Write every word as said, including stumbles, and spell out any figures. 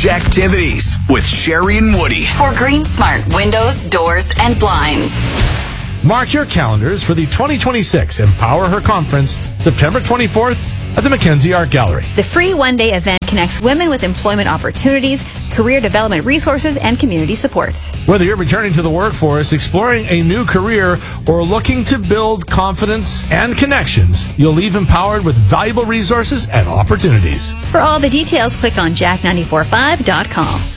Jacktivities with Sherry and Woody. For GreenSmart Windows, Doors, and Blinds. Mark your calendars for the twenty twenty-six Empower Her Conference, September twenty-fourth at the Mackenzie Art Gallery. The free one-day event connects women with employment opportunities, career development resources, and community support. Whether you're returning to the workforce, exploring a new career, or looking to build confidence and connections, you'll leave empowered with valuable resources and opportunities. For all the details, click on jack nine four five dot com.